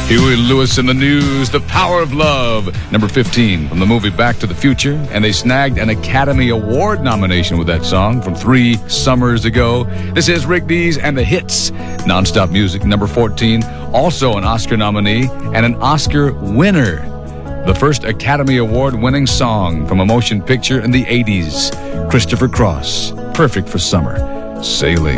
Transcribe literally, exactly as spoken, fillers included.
Huey Lewis in the news, The Power of Love, number fifteen from the movie Back to the Future, and they snagged an Academy Award nomination with that song from three summers ago. This is Rick Dees and the Hits, Nonstop Music, number fourteen, also an Oscar nominee and an Oscar winner. The first Academy Award-winning song from a motion picture in the eighties, Christopher Cross, perfect for summer, Sailing.